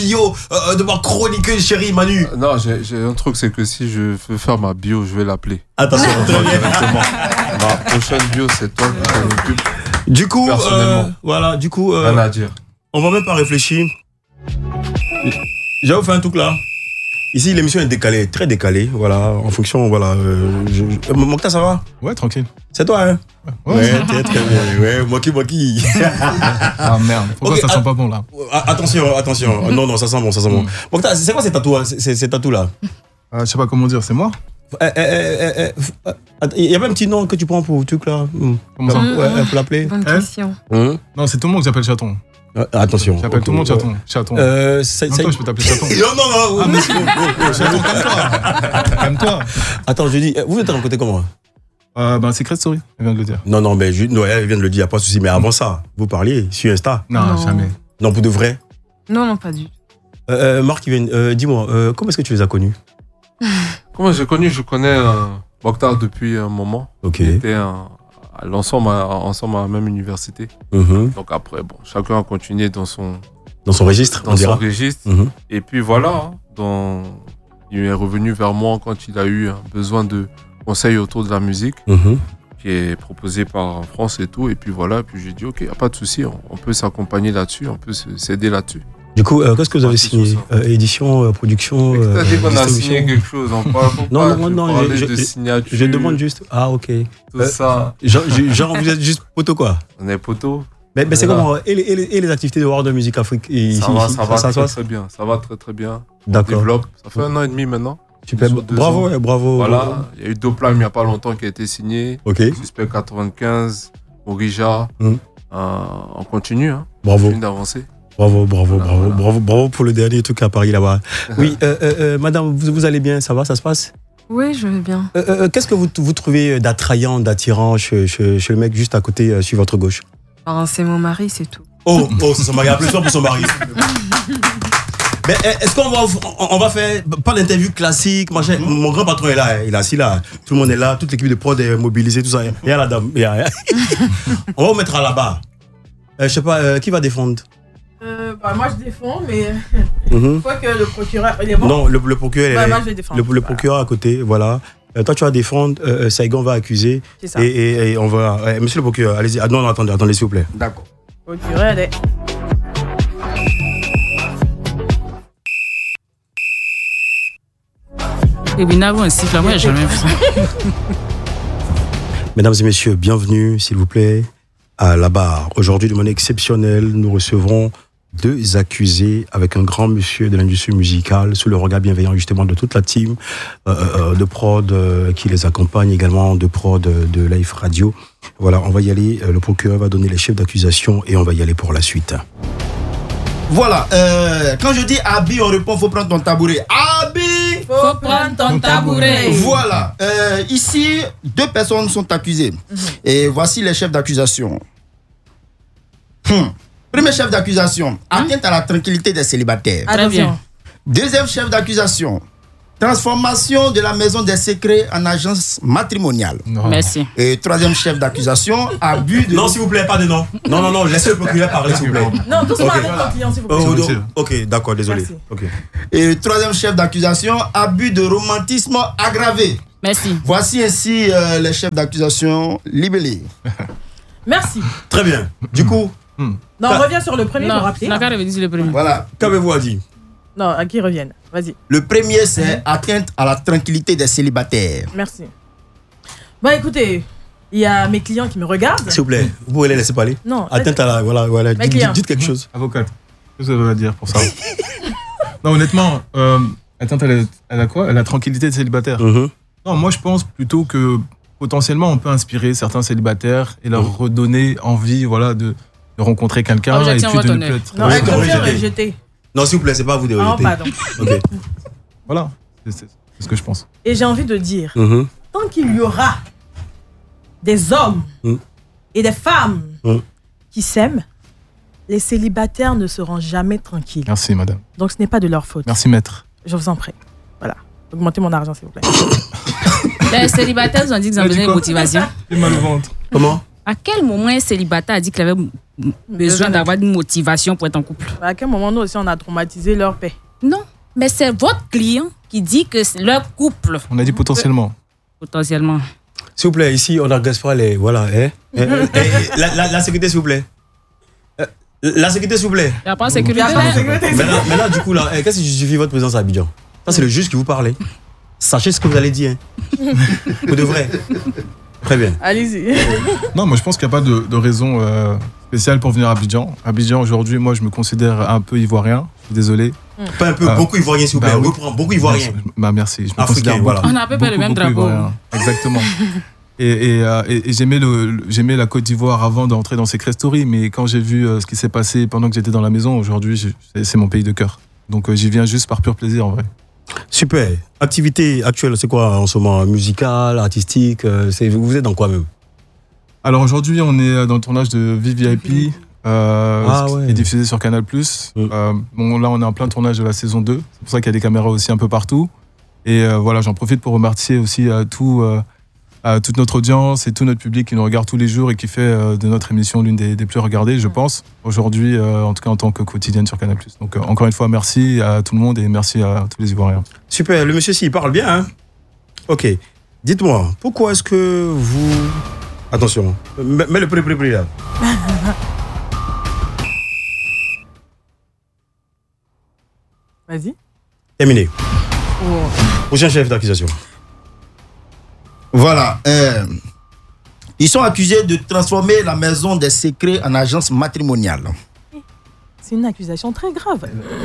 bio de ma chroniqueuse chérie Manu. Non, j'ai un truc, c'est que si je veux faire ma bio, je vais l'appeler. Attention, très bien. Ma prochaine bio, c'est toi qui t'en occupe. Du coup, voilà, rien à dire. On va même pas réfléchir. J'ai fait un truc là. Ici, l'émission est décalée, très décalée, voilà, en fonction, voilà. Mokhtar, ça va? Ouais, tranquille. C'est toi, hein? Ouais, très bien. Ouais, Moki. Ah merde, pourquoi ça sent pas bon là? Attention. Non, ça sent bon. Mokhtar, c'est quoi ces tatous, ces tatous là? Je sais pas comment dire, c'est moi? Il y avait un petit nom que tu prends pour le truc là. Comment ça? Ouais, pour l'appeler. Bonne question. Non, c'est tout le monde que j'appelle chaton. Attention. J'appelle tout le monde chaton. Chaton. Toi, je peux t'appeler chaton. Non. Ah, monsieur. Chaton, calme-toi. Attends, je dis, vous êtes à côté comment? Secret Story, elle vient de le dire. Non, mais elle vient de le dire, pas de souci. Mais avant ça, vous parliez sur Insta? Non, jamais. Non, pour de vrai? Non, pas du tout. Marc, dis-moi, comment est-ce que tu les as connus? Comment j'ai connu? Je connais Mokhtar depuis un moment. Ok. On était ensemble à la même université. Donc après, bon, chacun a continué dans son registre, Et puis voilà, il est revenu vers moi quand il a eu besoin de conseils autour de la musique, qui est proposé par France et tout. Et puis voilà, puis j'ai dit, ok, y a pas de souci, on peut s'accompagner là-dessus, on peut s'aider là-dessus. Du coup, qu'est-ce que vous avez signé? Édition, production, c'est-à-dire qu'on a signé quelque chose. On parle de signature. Je demande juste. Ah, ok. Tout ça. Genre, vous êtes juste poteau, quoi? On est poteau. Mais c'est comment? Et les activités de World de Musique Afrique ici, ça va très bien. Ça va très bien. D'accord. On développe. Ça fait 1 an et demi maintenant. Super. Bravo. Voilà. Il y a eu Doplam il n'y a pas longtemps qui a été signé. Ok. Suspect 95, Orija. On continue. Bravo. On continue d'avancer. Bravo pour le dernier truc à Paris là-bas. Oui, madame, vous allez bien? Ça va, ça se passe? Oui, je vais bien. Qu'est-ce que vous trouvez d'attrayant, d'attirant chez le mec juste à côté, sur votre gauche? C'est mon mari, c'est tout. Oh, c'est son mari. Applaudissements pour son mari. Mais est-ce qu'on va faire pas l'interview classique, machin? Mon grand patron est là, il est assis là. Tout le monde est là, toute l'équipe de prod est mobilisée, tout ça. Il y a la dame. On va vous mettre à la barre. Je sais pas, qui va défendre? Moi je défends, mais il faut que le procureur. Il est bon? Non, le procureur moi je vais défendre. Le procureur à côté, voilà. Toi tu vas défendre, Saigon va accuser. C'est ça. Et on va. Monsieur le procureur, allez-y. Non, attendez s'il vous plaît. D'accord. Procureur, allez. Et puis, n'a moi, jamais vu ça. Mesdames et messieurs, bienvenue, s'il vous plaît, à la barre. Aujourd'hui, de manière exceptionnelle, nous recevrons 2 accusés avec un grand monsieur de l'industrie musicale, sous le regard bienveillant justement de toute la team de prod qui les accompagne, également de prod de Live Radio. Voilà, on va y aller. Le procureur va donner les chefs d'accusation et on va y aller pour la suite. Voilà, quand je dis Abi, on répond, faut prendre ton tabouret. Abi! Faut prendre ton tabouret. Voilà, ici, 2 personnes sont accusées. Et voici les chefs d'accusation. Premier chef d'accusation, atteinte à la tranquillité des célibataires. Très bien. Deuxième chef d'accusation, transformation de la maison des secrets en agence matrimoniale. Merci. Et troisième chef d'accusation, abus de... Non, s'il vous plaît, pas de nom. Non, laissez le procureur parler, s'il vous plaît. Non, doucement avec ton client, s'il vous plaît. Ok, d'accord, désolé. Merci. Et troisième chef d'accusation, abus de romantisme aggravé. Merci. Voici ainsi les chefs d'accusation libellés. Merci. Très bien. Du coup... Non, on revient sur le premier pour rappeler. Non, le premier. Voilà. Qu'avez-vous à dire? Non, à qui reviennent? Vas-y. Le premier, c'est atteinte à la tranquillité des célibataires. Merci. Écoutez, il y a mes clients qui me regardent. S'il vous plaît, vous pouvez les laisser parler? Non. Atteinte à la... Voilà. Dites quelque chose. Avocate, qu'est-ce que vous avez à dire pour ça? Non, honnêtement, atteinte à la quoi? À la tranquillité des célibataires. Non, moi je pense plutôt que potentiellement on peut inspirer certains célibataires et leur redonner envie, voilà, de rencontrer quelqu'un et puis de ne plus être... Non, elle confirme rejeté. Non, s'il vous plaît, c'est pas à vous de rejeter. Pardon. Ok. Voilà, c'est ce que je pense. Et j'ai envie de dire, tant qu'il y aura des hommes et des femmes qui s'aiment, les célibataires ne seront jamais tranquilles. Merci, madame. Donc ce n'est pas de leur faute. Merci, maître. Je vous en prie. Voilà. Augmentez mon argent, s'il vous plaît. Les célibataires ont dit qu'ils ont besoin de motivation. J'ai mal au ventre. Comment? À quel moment un célibataire a dit qu'il avait besoin d'avoir une motivation pour être en couple? À quel moment nous aussi on a traumatisé leur paix? Non, mais c'est votre client qui dit que c'est leur couple. On a dit potentiellement. Potentiellement. S'il vous plaît, ici, on n'engage pas les... Voilà, la sécurité, s'il vous plaît. La sécurité, s'il vous plaît. Il n'y a pas de sécurité. Maintenant, du coup, là, qu'est-ce qui justifie votre présence à Abidjan? Ça, c'est le juge qui vous parle. Sachez ce que vous allez dire. Pour de vrai. Très bien. Allez-y. Non, moi je pense qu'il n'y a pas de raison spéciale pour venir à Abidjan. Abidjan, aujourd'hui, moi je me considère un peu ivoirien. Je suis désolé. Pas un peu, beaucoup ivoirien, s'il vous plaît. On reprend beaucoup ivoirien. Merci. Je me Africain, considère voilà. On a à peu près le même drapeau. Ivoirien. Exactement. Et j'aimais la Côte d'Ivoire avant d'entrer dans Secret Story, mais quand j'ai vu ce qui s'est passé pendant que j'étais dans la maison, aujourd'hui, c'est mon pays de cœur. Donc j'y viens juste par pur plaisir en vrai. Super. Activité actuelle, c'est quoi en ce moment? Musicale, artistique? Vous êtes dans quoi même? Alors aujourd'hui, on est dans le tournage de VVIP, qui est diffusé sur Canal+. Bon, là, on est en plein tournage de la saison 2. C'est pour ça qu'il y a des caméras aussi un peu partout. Et voilà, j'en profite pour remercier aussi toute notre audience et tout notre public qui nous regarde tous les jours et qui fait de notre émission l'une des plus regardées, je pense, aujourd'hui, en tout cas en tant que quotidienne sur Canal+. Donc encore une fois, merci à tout le monde et merci à tous les Ivoiriens. Super, le monsieur, il parle bien, hein? Ok. Dites-moi, pourquoi est-ce que vous... Attention, mets le prix là. Vas-y. Terminé. Prochain chef d'accusation. Voilà. Ils sont accusés de transformer la maison des secrets en agence matrimoniale. C'est une accusation très grave.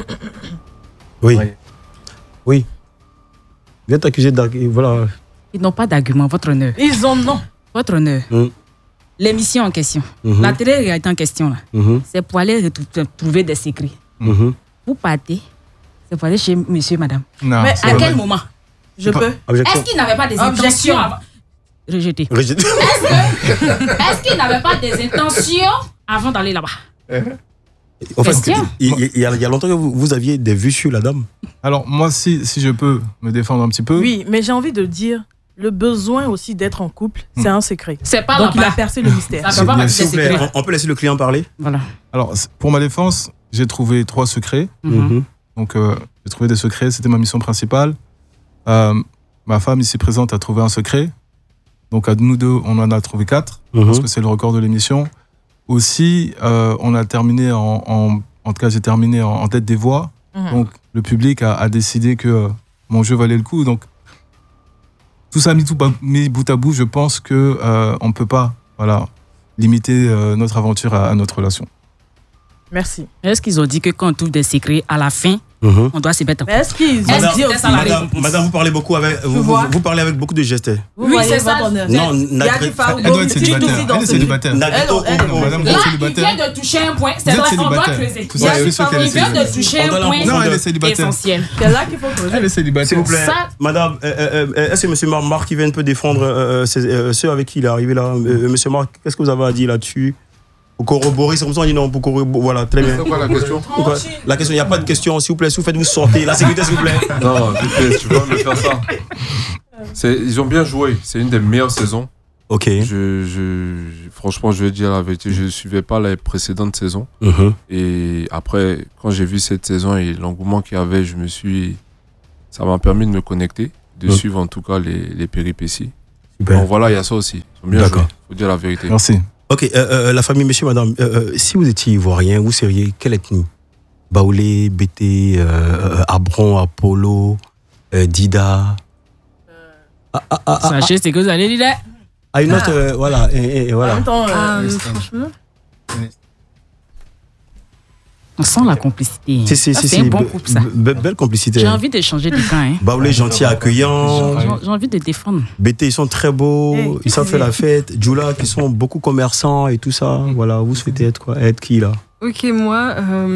Oui. Oui. Vous êtes accusé voilà. Ils n'ont pas d'argument, votre honneur. Ils en ont. Votre honneur. L'émission en question, la télé-réalité en question, là, c'est pour aller trouver des secrets. Vous partez, c'est pour aller chez monsieur, madame. Non, mais à quel moment? Je peux. Est-ce qu'il n'avait pas des intentions avant... Rejeté. Est-ce qu'il n'avait pas des intentions avant d'aller là-bas? En fait, il y a longtemps que vous aviez des vues sur la dame. Alors moi, si je peux me défendre un petit peu. Oui, mais j'ai envie de dire, le besoin aussi d'être en couple, c'est un secret. C'est pas donc il a percé le mystère. Ça peut pas s'il vous plaît, on peut laisser le client parler. Voilà. Alors pour ma défense, j'ai trouvé 3 secrets. Donc j'ai trouvé des secrets, c'était ma mission principale. Ma femme ici présente a trouvé un secret. Donc à nous deux, on en a trouvé 4, parce que c'est le record de l'émission. Aussi, on a terminé en tout cas, j'ai terminé en tête des voix. Donc le public a décidé que mon jeu valait le coup. Donc tout ça mis bout à bout, je pense que on peut pas, limiter notre aventure à notre relation. Merci. Est-ce qu'ils ont dit que quand on trouve des secrets à la fin, on doit se mettre en couple? Est-ce qu'ils ont dit aussi Madame, vous parlez beaucoup avec vous parlez avec beaucoup de gestes. Oui, c'est ça. Non, elle doit être célibataire. Elle est célibataire. Madame, vous êtes célibataire. Il vient de toucher un point. C'est vrai, on doit creuser. Tout ça, Il vient de toucher un point. Non, elle est célibataire. Essentiel. C'est là qu'il faut creuser. Elle est célibataire. S'il vous plaît, madame, est-ce que monsieur Marc qui vient un peu défendre ceux avec qui il est arrivé là? Monsieur Marc, qu'est-ce que vous avez à dire là-dessus? Pour corroborer, c'est comme ça on dit non, pour corroborer, voilà, très bien. C'est quoi la question? La question, il n'y a pas de question, s'il vous plaît, s'il vous faites, vous sortez. La sécurité, s'il vous plaît. Non, tu vas me faire ça. Ils ont bien joué, c'est une des meilleures saisons. Ok. Franchement, je vais dire la vérité, je ne suivais pas les précédentes saisons. Et après, quand j'ai vu cette saison et l'engouement qu'il y avait, ça m'a permis de me connecter, de suivre en tout cas les péripéties. Super. Donc voilà, il y a ça aussi. Ils ont bien joué, il faut dire la vérité. Merci. Ok, la famille, monsieur, madame, si vous étiez ivoirien, vous seriez quelle ethnie? Baoulé, Bété, Abron, Apollo, Dida. Sachez ce que vous allez dire. À une autre, voilà. Et voilà. En même temps, franchement. On sent la complicité. C'est un bon couple, ça. Belle complicité. J'ai envie de changer de camp. Baoulé, gentil, accueillant. J'ai envie de défendre. BT, ils sont très beaux, ils savent faire la fête. Djoula, qui sont beaucoup commerçants et tout ça. Voilà, vous souhaitez être quoi? Être qui là? Ok, moi.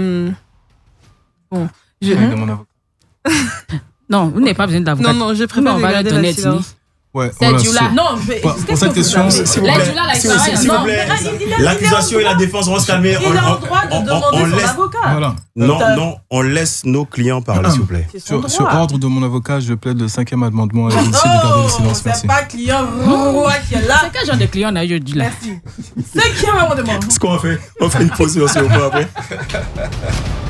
Bon. Non, vous n'avez pas besoin d'avocat. Non, je préfère on va regarder donner le silence. Ouais, C'est Dioula. Non, mais pour cette question, s'il vous plaît, l'accusation et la défense vont se calmer. Il a le droit de demander son avocat. Non, on laisse nos clients parler, s'il vous plaît. Sur ordre de mon avocat, je plaide le 5e amendement et je décide de garder le silence. C'est pas client qui est là. C'est quel genre de client on a eu là? Merci. 5e amendement. Ce qu'on va faire, on fait une pause, on se revoit après.